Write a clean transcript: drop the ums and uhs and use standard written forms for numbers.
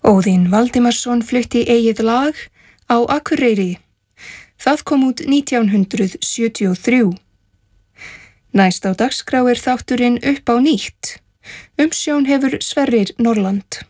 Óðinn Valdimarsson flutti eigið lag á Akureyri. Það kom út 1973. Næst á dagskrá þátturinn Upp á nýtt. Umsjón hefur Sverrir Norland.